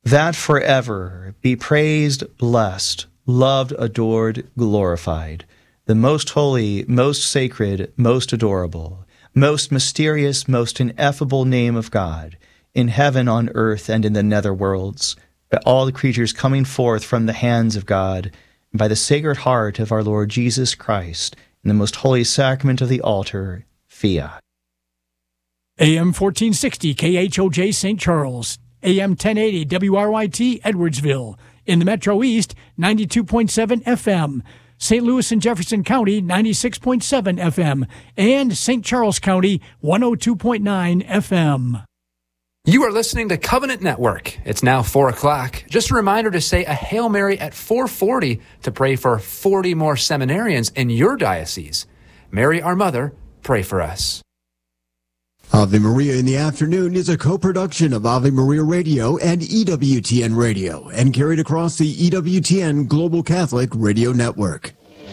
that forever be praised, blessed, loved, adored, glorified, the most holy, most sacred, most adorable, most mysterious, most ineffable name of God, in heaven, on earth, and in the nether worlds, by all the creatures coming forth from the hands of God, and by the Sacred Heart of our Lord Jesus Christ, in the most holy sacrament of the altar, Fiat. AM 1460 KHOJ St. Charles, AM 1080 WRYT Edwardsville, in the Metro East, 92.7 FM, St. Louis and Jefferson County, 96.7 FM, and St. Charles County, 102.9 FM. You are listening to Covenant Network. It's now 4 o'clock. Just a reminder to say a Hail Mary at 4:40 to pray for 40 more seminarians in your diocese. Mary, our Mother, pray for us. Ave Maria in the Afternoon is a co-production of Ave Maria Radio and EWTN Radio and carried across the EWTN Global Catholic Radio Network.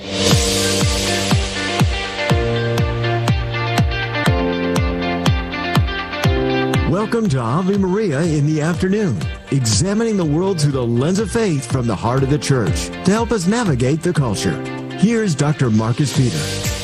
Welcome to Ave Maria in the Afternoon, examining the world through the lens of faith from the heart of the Church to help us navigate the culture. Here's Dr. Marcus Peter.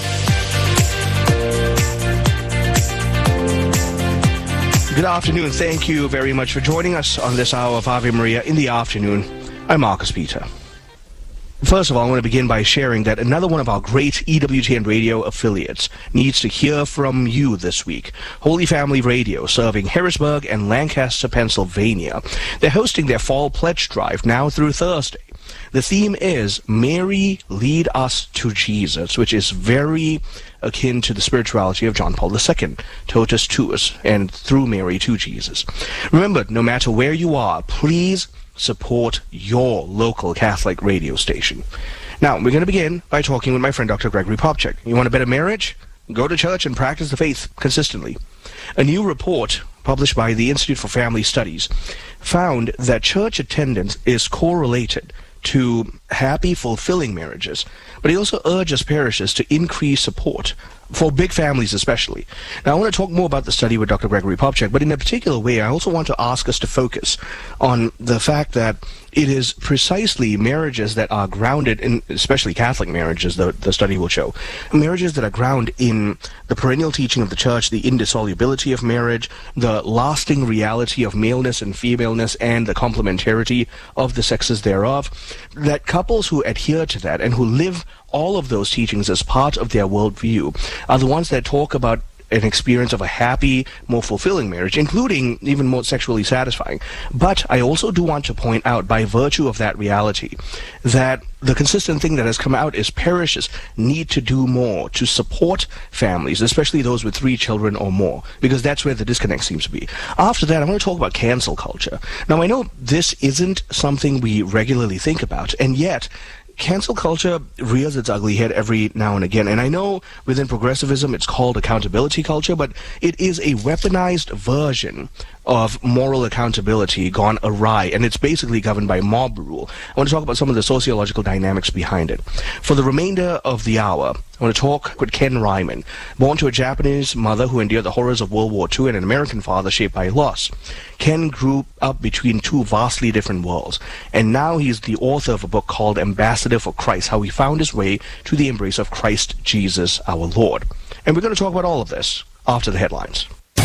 Good afternoon. Thank you very much for joining us on this hour of Ave Maria in the Afternoon. I'm Marcus Peter. First of all, I want to begin by sharing that another one of our great EWTN radio affiliates needs to hear from you this week. Holy Family Radio, serving Harrisburg and Lancaster, Pennsylvania. They're hosting their Fall Pledge Drive now through Thursday. The theme is Mary, Lead Us to Jesus, which is very akin to the spirituality of John Paul II, Totus Tuus, and through Mary to Jesus. Remember, no matter where you are, please support your local Catholic radio station. Now, we're going to begin by talking with my friend Dr. Gregory Popcak. You want a better marriage? Go to church and practice the faith consistently. A new report published by the Institute for Family Studies found that church attendance is correlated to happy, fulfilling marriages, but he also urges parishes to increase support for big families especially. Now, I want to talk more about the study with Dr. Gregory Popcak, but in a particular way, I also want to ask us to focus on the fact that it is precisely marriages that are grounded in, especially Catholic marriages, the study will show, marriages that are grounded in the perennial teaching of the Church, the indissolubility of marriage, the lasting reality of maleness and femaleness, and the complementarity of the sexes thereof, that couples who adhere to that and who live all of those teachings as part of their worldview are the ones that talk about an experience of a happy, more fulfilling marriage, including even more sexually satisfying. But I also do want to point out, by virtue of that reality, that the consistent thing that has come out is parishes need to do more to support families, especially those with 3 children or more, because that's where the disconnect seems to be. After that, I want to talk about cancel culture. Now, I know this isn't something we regularly think about, and yet cancel culture rears its ugly head every now and again. And I know within progressivism it's called accountability culture, but it is a weaponized version of moral accountability gone awry, and it's basically governed by mob rule. I want to talk about some of the sociological dynamics behind it. For the remainder of the hour, I want to talk with Ken Ryman, born to a Japanese mother who endured the horrors of World War II and an American father shaped by loss. Ken grew up between 2 vastly different worlds, and now he's the author of a book called Ambassador for Christ, How He Found His Way to the Embrace of Christ Jesus our Lord. And we're going to talk about all of this after the headlines.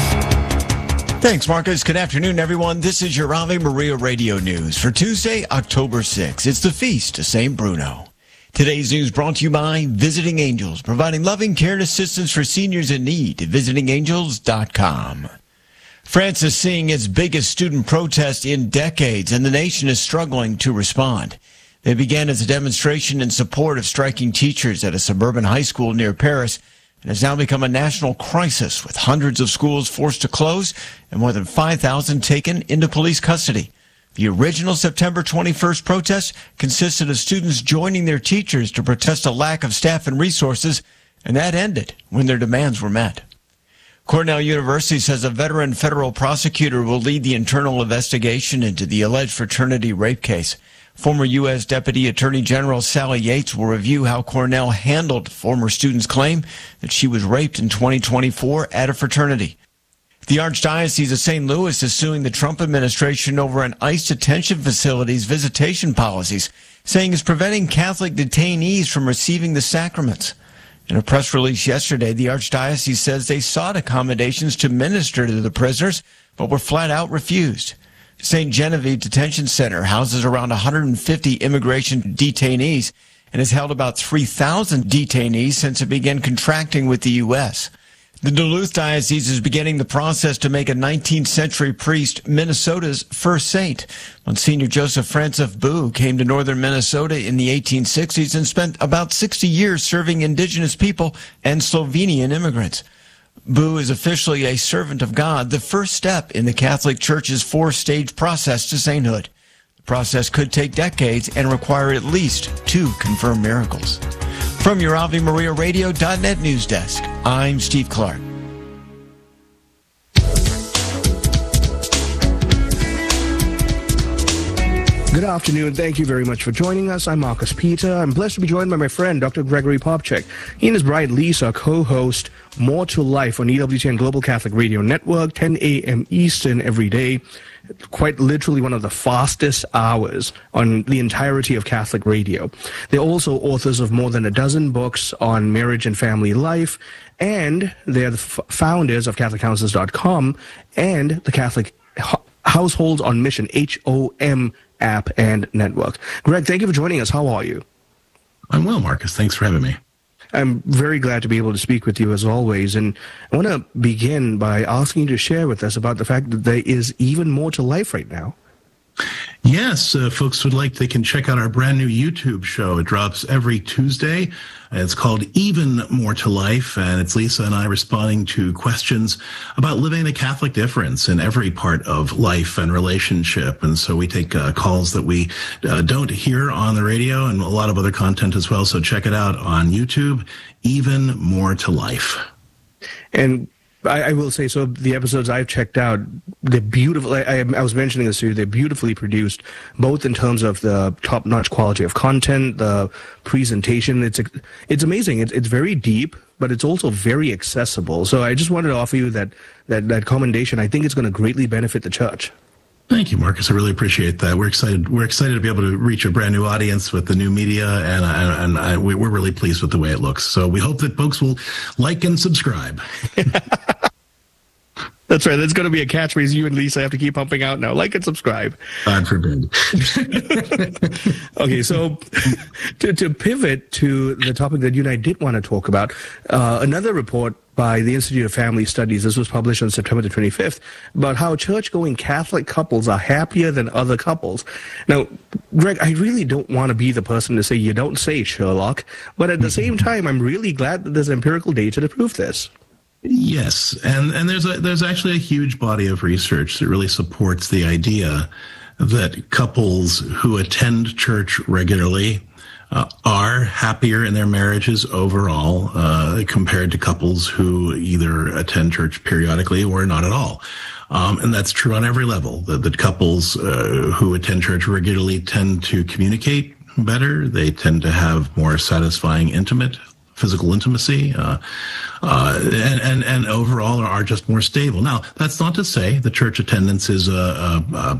Thanks, Marcus. Good afternoon, everyone. This is your Ave Maria Radio News for Tuesday, October 6th. It's the Feast of St. Bruno. Today's news brought to you by Visiting Angels, providing loving care and assistance for seniors in need at visitingangels.com. France is seeing its biggest student protest in decades, and the nation is struggling to respond. They began as a demonstration in support of striking teachers at a suburban high school near Paris, and has now become a national crisis, with hundreds of schools forced to close and more than 5,000 taken into police custody. The original September 21st protest consisted of students joining their teachers to protest a lack of staff and resources, and that ended when their demands were met. Cornell University says a veteran federal prosecutor will lead the internal investigation into the alleged fraternity rape case. Former U.S. Deputy Attorney General Sally Yates will review how Cornell handled former students' claim that she was raped in 2024 at a fraternity. The Archdiocese of St. Louis is suing the Trump administration over an ICE detention facility's visitation policies, saying it's preventing Catholic detainees from receiving the sacraments. In a press release yesterday, the Archdiocese says they sought accommodations to minister to the prisoners, but were flat out refused. St. Genevieve Detention Center houses around 150 immigration detainees and has held about 3,000 detainees since it began contracting with the U.S. The Duluth Diocese is beginning the process to make a 19th century priest Minnesota's first saint. Monsignor Joseph Francis Boo came to northern Minnesota in the 1860s and spent about 60 years serving indigenous people and Slovenian immigrants. Boo is officially a servant of God, the first step in the Catholic Church's four-stage process to sainthood. The process could take decades and require at least 2 confirmed miracles. From your AveMariaRadio.net news desk, I'm Steve Clark. Good afternoon. Thank you very much for joining us. I'm Marcus Peter. I'm blessed to be joined by my friend, Dr. Gregory Popcak. He and his bride, Lisa, co-host More to Life on EWTN Global Catholic Radio Network, 10 a.m. Eastern every day. Quite literally one of the fastest hours on the entirety of Catholic radio. They're also authors of more than a dozen books on marriage and family life, and they're the founders of CatholicCounselors.com and the Catholic Households on Mission, HOM app and network. Greg, thank you for joining us. How are you? I'm well, Marcus. Thanks for having me. I'm very glad to be able to speak with you as always. And I want to begin by asking you to share with us about the fact that there is even more to life right now. Yes, folks would like, they can check out our brand new YouTube show. It drops every Tuesday. It's called Even More to Life, and it's Lisa and I responding to questions about living the Catholic difference in every part of life and relationship. And so we take calls that we don't hear on the radio and a lot of other content as well. So check it out on YouTube, Even More to Life. And I will say, so the episodes I've checked out, they're beautiful. I was mentioning this to you, they're beautifully produced, both in terms of the top-notch quality of content, the presentation. It's amazing. It's very deep, but it's also very accessible. So I just wanted to offer you that commendation. I think it's going to greatly benefit the church. Thank you, Marcus. I really appreciate that. We're excited. We're excited to be able to reach a brand new audience with the new media, and we're really pleased with the way it looks. So we hope that folks will like and subscribe. That's right. That's going to be a catchphrase you and Lisa have to keep pumping out now. Like and subscribe. God forbid. Okay, so to pivot to the topic that you and I did want to talk about, another report by the Institute of Family Studies, this was published on September the 25th, about how church-going Catholic couples are happier than other couples. Now, Greg, I really don't want to be the person to say you don't say, Sherlock, but at the same time, I'm really glad that there's empirical data to prove this. Yes, and there's actually a huge body of research that really supports the idea that couples who attend church regularly are happier in their marriages overall compared to couples who either attend church periodically or not at all. And that's true on every level. That couples who attend church regularly tend to communicate better. They tend to have more satisfying physical intimacy, and overall are just more stable. Now, that's not to say the church attendance is a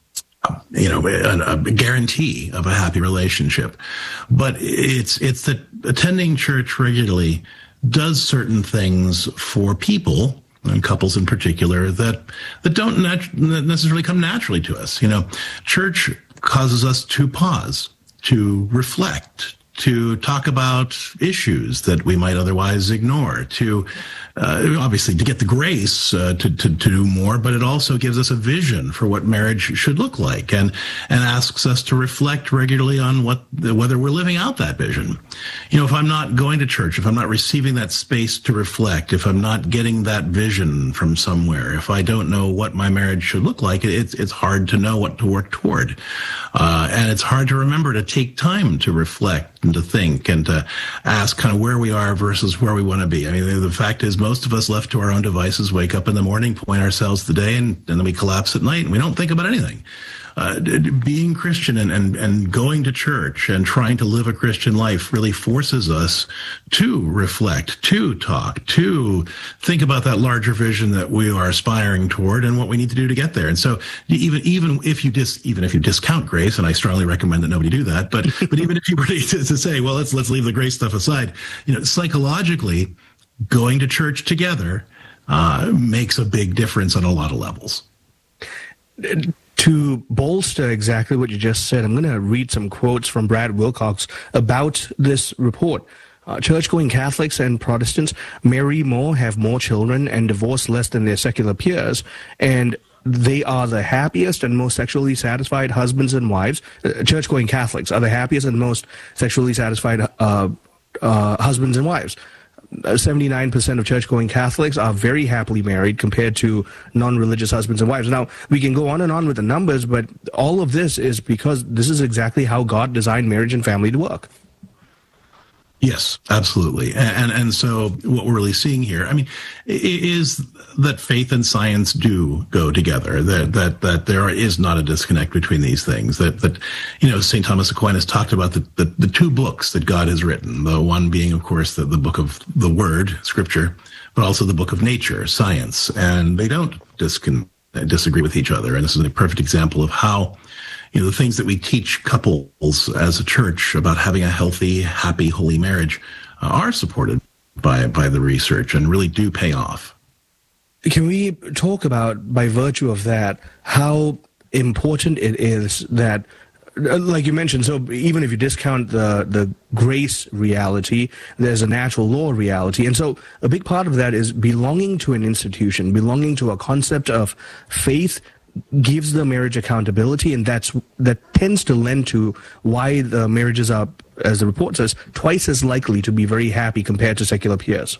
guarantee of a happy relationship, but it's that attending church regularly does certain things for people, and couples in particular, that don't necessarily come naturally to us. Church causes us to pause, to reflect, to talk about issues that we might otherwise ignore, to obviously to get the grace to do more, but it also gives us a vision for what marriage should look like, and asks us to reflect regularly on whether we're living out that vision. If I'm not going to church, if I'm not receiving that space to reflect, if I'm not getting that vision from somewhere, if I don't know what my marriage should look like, it's hard to know what to work toward. And it's hard to remember to take time to reflect and to think and to ask kind of where we are versus where we want to be. I mean, the fact is most of us left to our own devices wake up in the morning, point ourselves to the day, and then we collapse at night and we don't think about anything. being Christian and going to church and trying to live a Christian life really forces us to reflect, to talk, to think about that larger vision that we are aspiring toward and what we need to do to get there. And so even if you discount grace, and I strongly recommend that nobody do that, but even if you were to say, well, let's leave the grace stuff aside, psychologically, going to church together makes a big difference on a lot of levels. To bolster exactly what you just said, I'm going to read some quotes from Brad Wilcox about this report. Church-going Catholics and Protestants marry more, have more children, and divorce less than their secular peers, and they are the happiest and most sexually satisfied husbands and wives. Church-going Catholics are the happiest and most sexually satisfied husbands and wives. 79% of church-going Catholics are very happily married compared to non-religious husbands and wives. Now, we can go on and on with the numbers, but all of this is because this is exactly how God designed marriage and family to work. Yes, absolutely. And so what we're really seeing here, is that faith and science do go together, that there is not a disconnect between these things, that St. Thomas Aquinas talked about the two books that God has written, the one being, of course, the book of the Word, Scripture, but also the book of nature, science, and they don't disagree with each other. And this is a perfect example of how the things that we teach couples as a church about having a healthy, happy, holy marriage are supported by the research and really do pay off. Can we talk about, by virtue of that, how important it is that, like you mentioned, so even if you discount the grace reality, there's a natural law reality. And so a big part of that is belonging to an institution, belonging to a concept of faith gives the marriage accountability, and that tends to lend to why the marriages are, as the report says, twice as likely to be very happy compared to secular peers.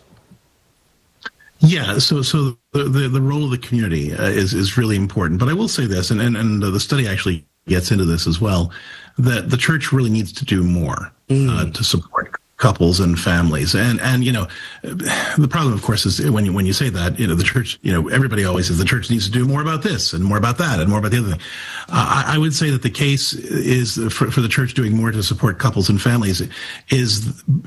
Yeah, so the role of the community is really important. But I will say this, and the study actually gets into this as well, that the church really needs to do more to support couples and families. And the problem, of course, is when you say that, the church, everybody always says the church needs to do more about this and more about that and more about the other thing. I would say that the case is for the church doing more to support couples and families is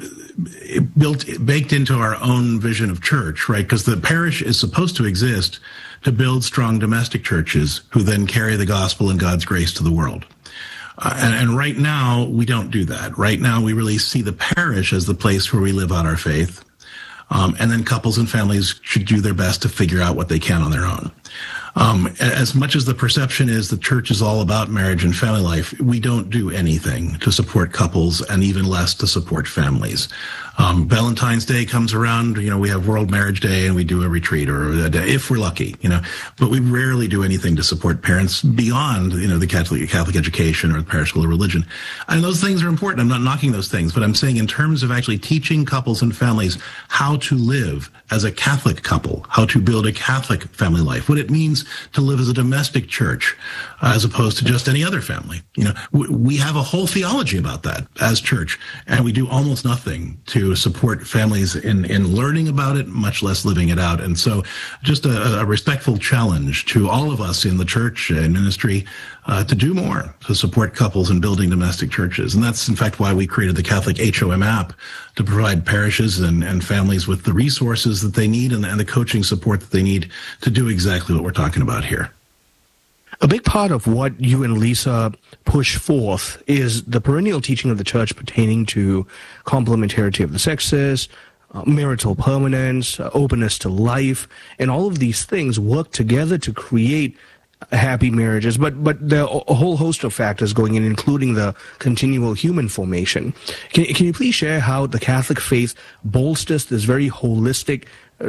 baked into our own vision of church, right? Because the parish is supposed to exist to build strong domestic churches who then carry the gospel and God's grace to the world. And right now, we don't do that. Right now, we really see the parish as the place where we live out our faith. And then couples and families should do their best to figure out what they can on their own. As much as the perception is the church is all about marriage and family life, we don't do anything to support couples and even less to support families. Valentine's Day comes around, we have World Marriage Day and we do a retreat or a day if we're lucky, but we rarely do anything to support parents beyond, the Catholic education or the parish school or religion. And those things are important. I'm not knocking those things, but I'm saying in terms of actually teaching couples and families how to live as a Catholic couple, how to build a Catholic family life, what it means to live as a domestic church as opposed to just any other family. We have a whole theology about that as church, and we do almost nothing to support families in learning about it, much less living it out. And so just a respectful challenge to all of us in the church and ministry to do more to support couples in building domestic churches. And that's, in fact, why we created the Catholic HOM app to provide parishes and families with the resources that they need and the coaching support that they need to do exactly what we're talking about here. A big part of what you and Lisa push forth is the perennial teaching of the church pertaining to complementarity of the sexes, marital permanence, openness to life, and all of these things work together to create happy marriages. But there are a whole host of factors going in, including the continual human formation. Can you please share how the Catholic faith bolsters this very holistic,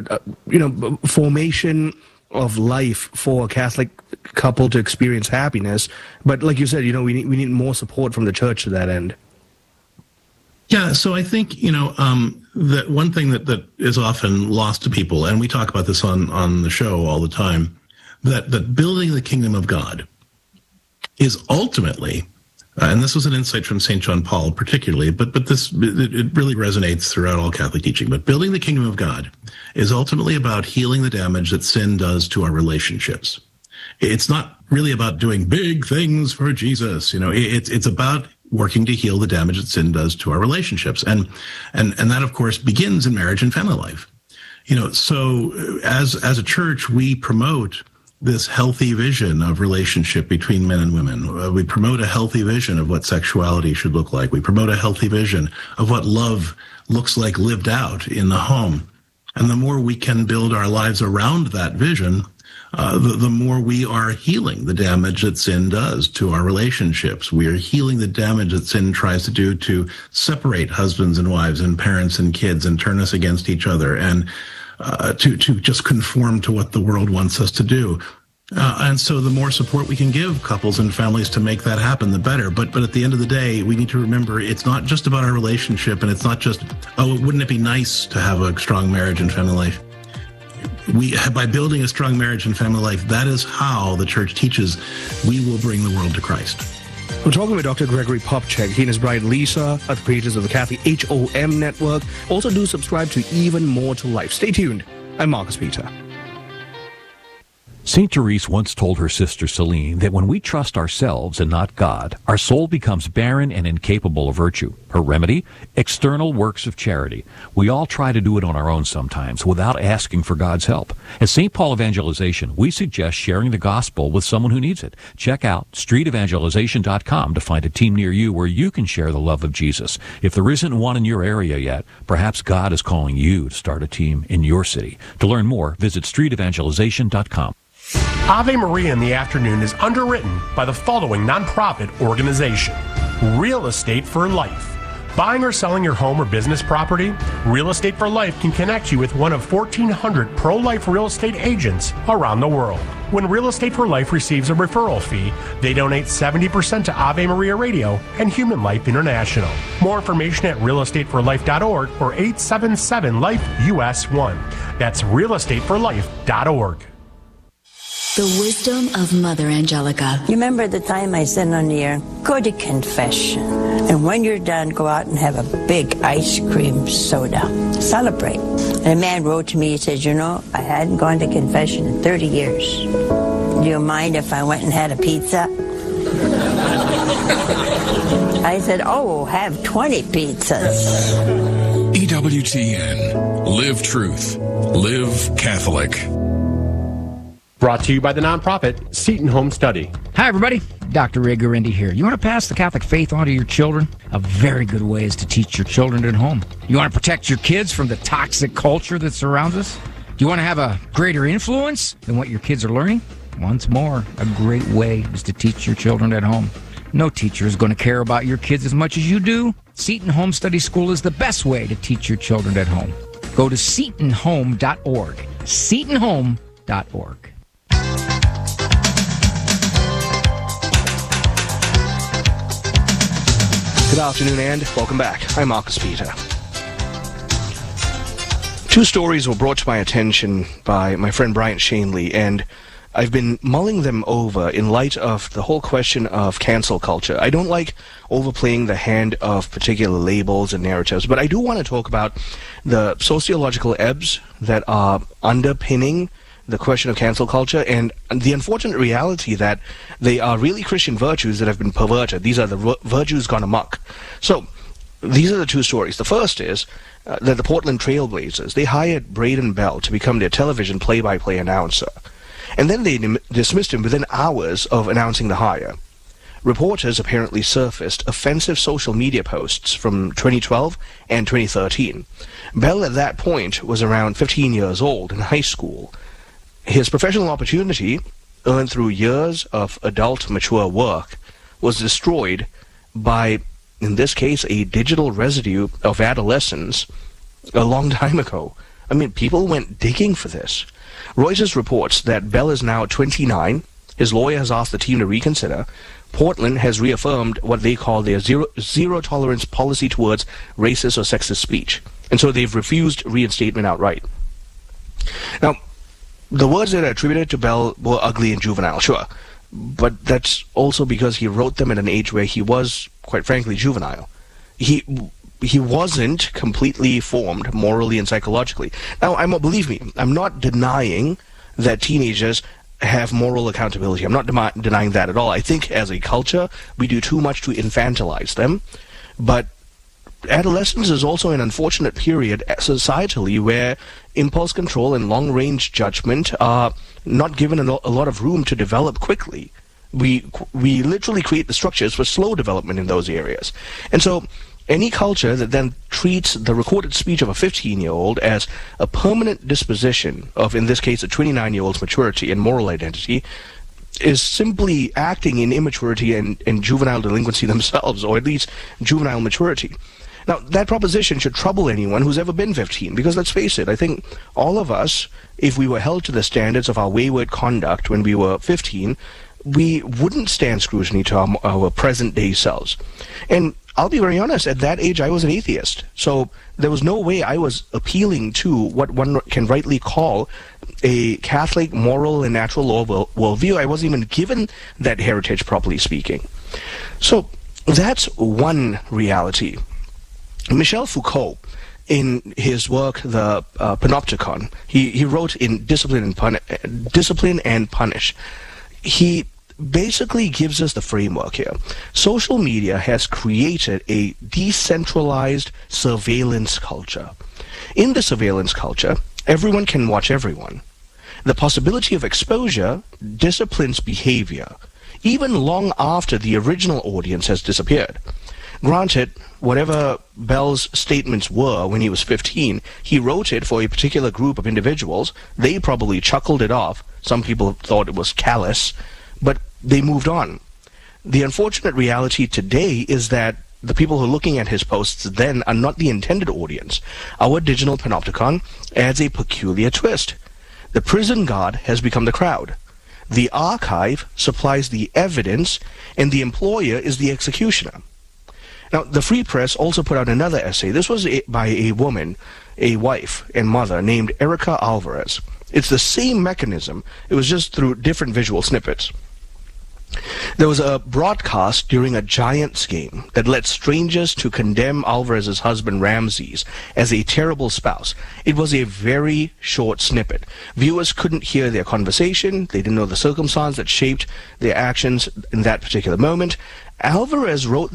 formation of life for a Catholic couple to experience happiness? But like you said, we need more support from the church to that end. Yeah, so I think, that one thing that is often lost to people, and we talk about this on the show all the time, that building the kingdom of God is ultimately, and this was an insight from St. John Paul particularly, but it really resonates throughout all Catholic teaching, but building the kingdom of God is ultimately about healing the damage that sin does to our relationships. It's not really about doing big things for Jesus. It's about working to heal the damage that sin does to our relationships. And that, of course, begins in marriage and family life. So as a church, we promote this healthy vision of relationship between men and women. We promote a healthy vision of what sexuality should look like. We promote a healthy vision of what love looks like lived out in the home. And the more we can build our lives around that vision, the more we are healing the damage that sin does to our relationships. We are healing the damage that sin tries to do to separate husbands and wives and parents and kids and turn us against each other and to just conform to what the world wants us to do. And so the more support we can give couples and families to make that happen, the better. But at the end of the day, we need to remember it's not just about our relationship, and it's not just, wouldn't it be nice to have a strong marriage and family life? By building a strong marriage and family life, that is how the church teaches we will bring the world to Christ. We're talking with Dr. Gregory Popcak. He and his bride Lisa are the creators of the Catholic HOM Network. Also do subscribe to Even More to Life. Stay tuned. I'm Marcus Peter. St. Therese once told her sister Celine that when we trust ourselves and not God, our soul becomes barren and incapable of virtue. Her remedy? External works of charity. We all try to do it on our own sometimes without asking for God's help. At St. Paul Evangelization, we suggest sharing the gospel with someone who needs it. Check out streetevangelization.com to find a team near you where you can share the love of Jesus. If there isn't one in your area yet, perhaps God is calling you to start a team in your city. To learn more, visit streetevangelization.com. Ave Maria in the Afternoon is underwritten by the following nonprofit organization: Real Estate for Life. Buying or selling your home or business property? Real Estate for Life can connect you with one of 1,400 pro-life real estate agents around the world. When Real Estate for Life receives a referral fee, they donate 70% to Ave Maria Radio and Human Life International. More information at realestateforlife.org or 877-LIFE-US1. That's realestateforlife.org. The wisdom of Mother Angelica. You remember the time I said on the air, go to confession. And when you're done, go out and have a big ice cream soda. Celebrate. And a man wrote to me, he says, I hadn't gone to confession in 30 years. Do you mind if I went and had a pizza? I said, have 20 pizzas. EWTN. Live truth. Live Catholic. Brought to you by the nonprofit Seton Home Study. Hi, everybody. Dr. Ray Guarendi here. You want to pass the Catholic faith on to your children? A very good way is to teach your children at home. You want to protect your kids from the toxic culture that surrounds us? Do you want to have a greater influence than what your kids are learning? Once more, a great way is to teach your children at home. No teacher is going to care about your kids as much as you do. Seton Home Study School is the best way to teach your children at home. Go to setonhome.org. setonhome.org. Good afternoon and welcome back. I'm Marcus Peter. Two stories were brought to my attention by my friend Bryant Shanley, and I've been mulling them over in light of the whole question of cancel culture. I don't like overplaying the hand of particular labels and narratives, but I do want to talk about the sociological ebbs that are underpinning the question of cancel culture and the unfortunate reality that they are really Christian virtues that have been perverted. These are the virtues gone amok. So these are the two stories. The first is that the Portland Trailblazers, they hired Braden Bell to become their television play-by-play announcer. And then they dismissed him within hours of announcing the hire. Reporters apparently surfaced offensive social media posts from 2012 and 2013. Bell at that point was around 15 years old in high school. His professional opportunity, earned through years of adult, mature work, was destroyed by, in this case, a digital residue of adolescence a long time ago. I mean, people went digging for this. Reuters reports that Bell is now 29. His lawyer has asked the team to reconsider. Portland has reaffirmed what they call their zero tolerance policy towards racist or sexist speech. And so they've refused reinstatement outright. Now, the words that are attributed to Bell were ugly and juvenile, sure. But that's also because he wrote them at an age where he was, quite frankly, juvenile. He wasn't completely formed morally and psychologically. Now, believe me, I'm not denying that teenagers have moral accountability. I'm not denying that at all. I think as a culture, we do too much to infantilize them. But adolescence is also an unfortunate period societally where impulse control and long-range judgment are not given a lot of room to develop quickly. We literally create the structures for slow development in those areas. And so any culture that then treats the recorded speech of a 15-year-old as a permanent disposition of, in this case, a 29-year-old's maturity and moral identity is simply acting in immaturity and juvenile delinquency themselves, or at least juvenile maturity. Now, that proposition should trouble anyone who's ever been 15, because let's face it, I think all of us, if we were held to the standards of our wayward conduct when we were 15, we wouldn't stand scrutiny to our present-day selves. And I'll be very honest, at that age I was an atheist, so there was no way I was appealing to what one can rightly call a Catholic moral and natural law worldview. I wasn't even given that heritage, properly speaking. So that's one reality. Michel Foucault, in his work, The Panopticon, he wrote in Discipline and Punish. He basically gives us the framework here. Social media has created a decentralized surveillance culture. In the surveillance culture, everyone can watch everyone. The possibility of exposure disciplines behavior, even long after the original audience has disappeared. Granted, whatever Bell's statements were when he was 15, he wrote it for a particular group of individuals. They probably chuckled it off. Some people thought it was callous, but they moved on. The unfortunate reality today is that the people who are looking at his posts then are not the intended audience. Our digital panopticon adds a peculiar twist. The prison guard has become the crowd. The archive supplies the evidence, and the employer is the executioner. Now, the Free Press also put out another essay. This was by a woman, a wife and mother named Erica Alvarez. It's the same mechanism. It was just through different visual snippets. There was a broadcast during a Giants game that led strangers to condemn Alvarez's husband Ramses as a terrible spouse. It was a very short snippet. Viewers couldn't hear their conversation. They didn't know the circumstance that shaped their actions in that particular moment. Alvarez wrote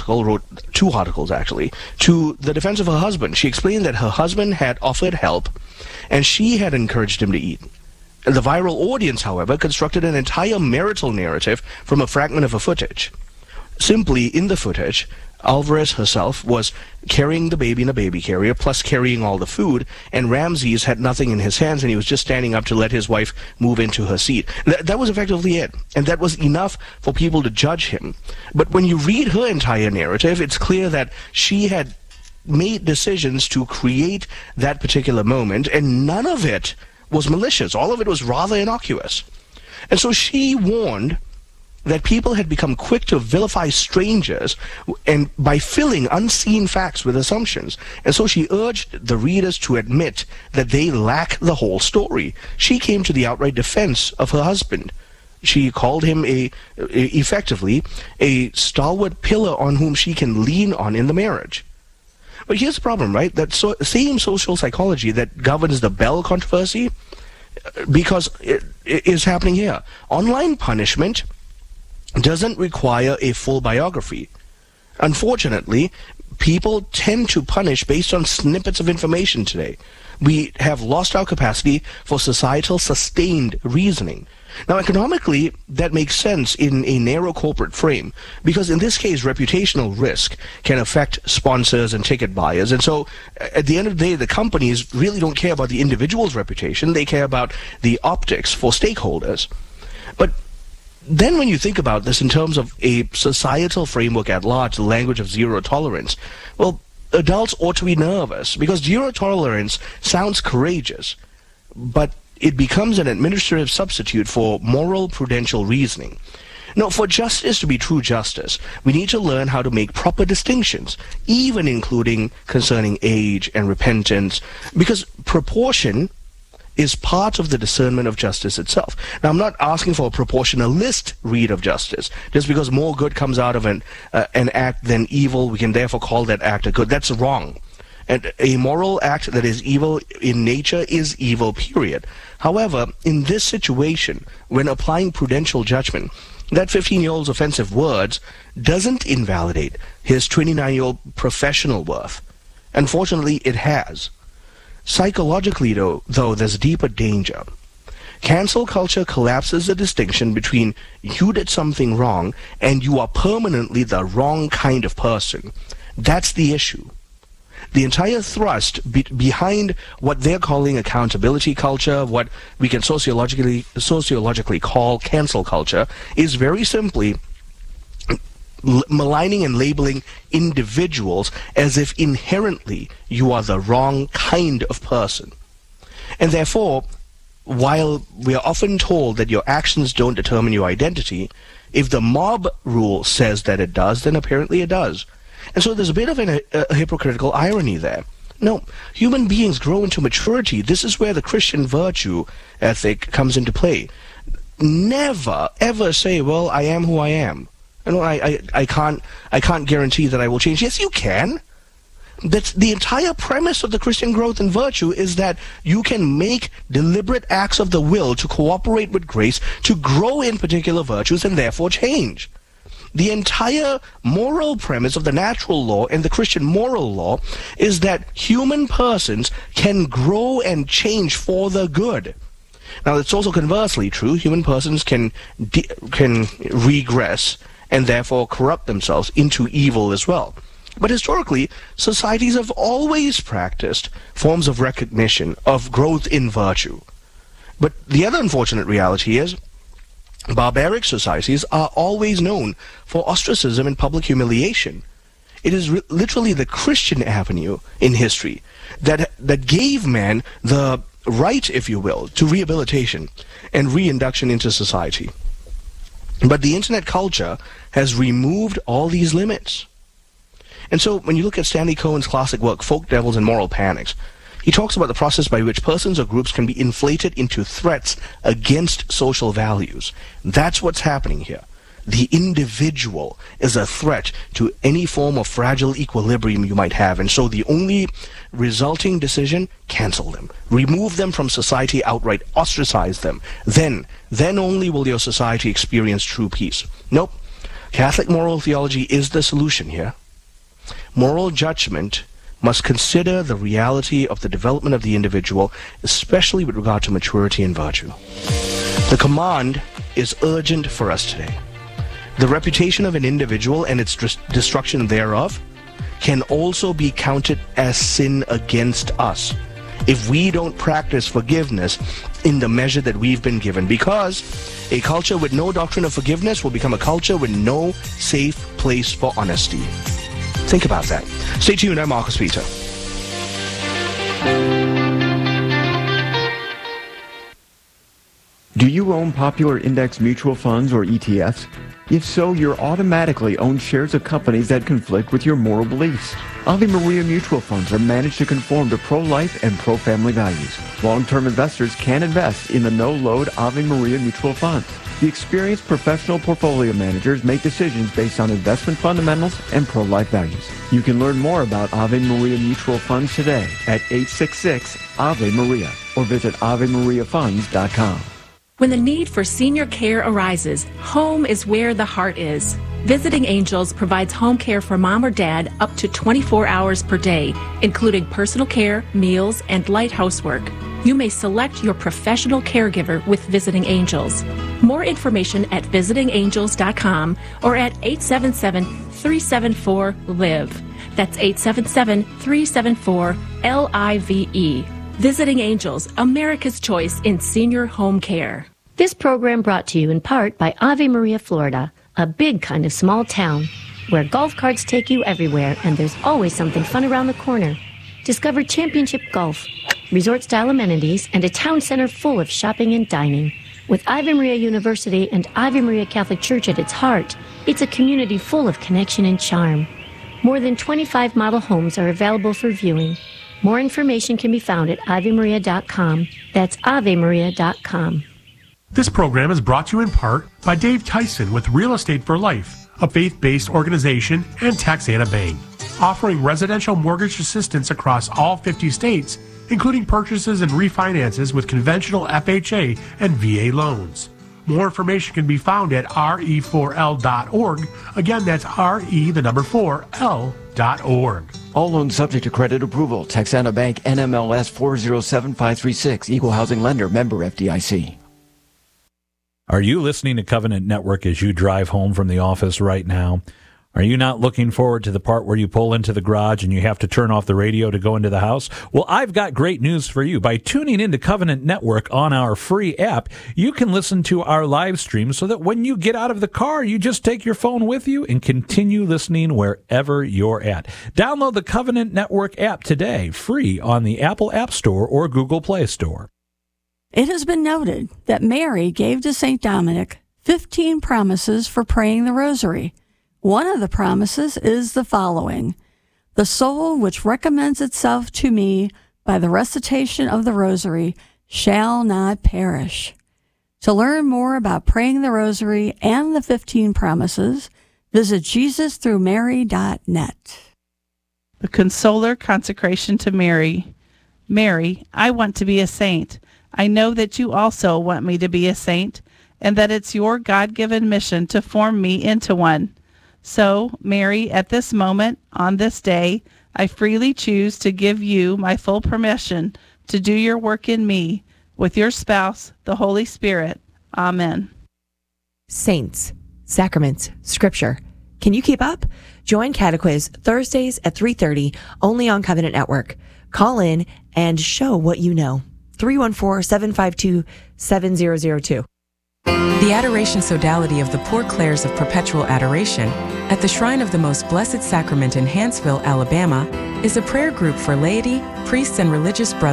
two articles actually, to the defense of her husband. She explained that her husband had offered help and she had encouraged him to eat. The viral audience, however, constructed an entire marital narrative from a fragment of her footage. Simply, in the footage, Alvarez herself was carrying the baby in a baby carrier, plus carrying all the food, and Ramses had nothing in his hands, and he was just standing up to let his wife move into her seat. That was effectively it, and that was enough for people to judge him. But when you read her entire narrative, it's clear that she had made decisions to create that particular moment, and none of it was malicious. All of it was rather innocuous. And so she warned that people had become quick to vilify strangers and by filling unseen facts with assumptions. And so she urged the readers to admit that they lack the whole story. She came to the outright defense of her husband. She called him effectively a stalwart pillar on whom she can lean on in the marriage. But here's the problem, right? That same social psychology that governs the Bell controversy, because it is happening here. Online punishment doesn't require a full biography. Unfortunately, people tend to punish based on snippets of information today. We have lost our capacity for societal sustained reasoning. Now, economically, that makes sense in a narrow corporate frame, because in this case, reputational risk can affect sponsors and ticket buyers. And so, at the end of the day, the companies really don't care about the individual's reputation. They care about the optics for stakeholders. But then when you think about this in terms of a societal framework at large, the language of zero tolerance, well, adults ought to be nervous, because zero tolerance sounds courageous, but it becomes an administrative substitute for moral prudential reasoning. Now, for justice to be true justice, we need to learn how to make proper distinctions, even including concerning age and repentance, because proportion is part of the discernment of justice itself. Now, I'm not asking for a proportionalist read of justice. Just because more good comes out of an act than evil, we can therefore call that act a good. That's wrong. And a moral act that is evil in nature is evil, period. However, in this situation, when applying prudential judgment, that 15-year-old's offensive words doesn't invalidate his 29-year-old professional worth. Unfortunately, it has. Psychologically, though, there's a deeper danger. Cancel culture collapses the distinction between you did something wrong and you are permanently the wrong kind of person. That's the issue. The entire thrust behind what they're calling accountability culture, what we can sociologically call cancel culture, is very simply maligning and labeling individuals as if inherently you are the wrong kind of person. And therefore, while we are often told that your actions don't determine your identity, if the mob rule says that it does, then apparently it does. And so there's a bit of a hypocritical irony there. No, human beings grow into maturity. This is where the Christian virtue ethic comes into play. Never, ever say, well, I am who I am. I can't guarantee that I will change. Yes, you can. That's the entire premise of the Christian growth in virtue, is that you can make deliberate acts of the will to cooperate with grace, to grow in particular virtues, and therefore change. The entire moral premise of the natural law and the Christian moral law is that human persons can grow and change for the good. Now, it's also conversely true. Human persons can regress and therefore corrupt themselves into evil as well. But historically, societies have always practiced forms of recognition, of growth in virtue. But the other unfortunate reality is, barbaric societies are always known for ostracism and public humiliation. It is literally the Christian avenue in history that gave man the right, if you will, to rehabilitation and reinduction into society. But the internet culture has removed all these limits. And so when you look at Stanley Cohen's classic work, Folk Devils and Moral Panics, he talks about the process by which persons or groups can be inflated into threats against social values. That's what's happening here. The individual is a threat to any form of fragile equilibrium you might have. And so the only resulting decision, cancel them. Remove them from society outright. Ostracize them. Then only will your society experience true peace. Nope. Catholic moral theology is the solution here. Moral judgment must consider the reality of the development of the individual, especially with regard to maturity and virtue. The command is urgent for us today. The reputation of an individual and its destruction thereof can also be counted as sin against us if we don't practice forgiveness in the measure that we've been given, because a culture with no doctrine of forgiveness will become a culture with no safe place for honesty. Think about that. Stay tuned. I'm Marcus Peter. Do you own popular index mutual funds or ETFs? If so, you're automatically own shares of companies that conflict with your moral beliefs. Ave Maria mutual funds are managed to conform to pro-life and pro-family values. Long-term investors can invest in the no-load Ave Maria mutual funds. The experienced professional portfolio managers make decisions based on investment fundamentals and pro-life values. You can learn more about Ave Maria mutual funds today at 866-AVE-MARIA or visit AveMariaFunds.com. When the need for senior care arises, home is where the heart is. Visiting Angels provides home care for mom or dad up to 24 hours per day, including personal care, meals, and light housework. You may select your professional caregiver with Visiting Angels. More information at visitingangels.com or at 877-374-LIVE. That's 877-374-LIVE. Visiting Angels, America's choice in senior home care. This program brought to you in part by Ave Maria, Florida, a big kind of small town where golf carts take you everywhere and there's always something fun around the corner. Discover Championship Golf, resort-style amenities, and a town center full of shopping and dining. With Ave Maria University and Ave Maria Catholic Church at its heart, it's a community full of connection and charm. More than 25 model homes are available for viewing. More information can be found at AveMaria.com. That's AveMaria.com. This program is brought to you in part by Dave Tyson with Real Estate for Life, a faith-based organization, and Taxana Bank. offering residential mortgage assistance across all 50 states, including purchases and refinances with conventional FHA and VA loans. More information can be found at re4l.org. Again, that's re4l.org. All loans subject to credit approval. Texana Bank NMLS 407536. Equal housing lender. Member FDIC. Are you listening to Covenant Network as you drive home from the office right now? Are you not looking forward to the part where you pull into the garage and you have to turn off the radio to go into the house? Well, I've got great news for you. By tuning into Covenant Network on our free app, you can listen to our live stream so that when you get out of the car, you just take your phone with you and continue listening wherever you're at. Download the Covenant Network app today, free on the Apple App Store or Google Play Store. It has been noted that Mary gave to St. Dominic 15 promises for praying the rosary. One of the promises is the following: "The soul which recommends itself to me by the recitation of the rosary shall not perish." To learn more about praying the rosary and the 15 promises, visit JesusThroughMary.net. The Consoler Consecration to Mary. Mary, I want to be a saint. I know that you also want me to be a saint, and that it's your God-given mission to form me into one. So, Mary, at this moment, on this day, I freely choose to give you my full permission to do your work in me, with your spouse, the Holy Spirit. Amen. Saints, Sacraments, Scripture. Can you keep up? Join Catequiz Thursdays at 3:30, only on Covenant Network. Call in and show what you know. 314-752-7002. The Adoration Sodality of the Poor Clares of Perpetual Adoration at the Shrine of the Most Blessed Sacrament in Hanceville, Alabama, is a prayer group for laity, priests, and religious brothers